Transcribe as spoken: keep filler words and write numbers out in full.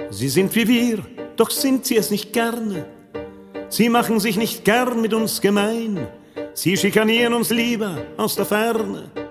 Sie sind wie wir, doch sind sie es nicht gerne. Sie machen sich nicht gern mit uns gemein. Sie schikanieren uns lieber aus der Ferne.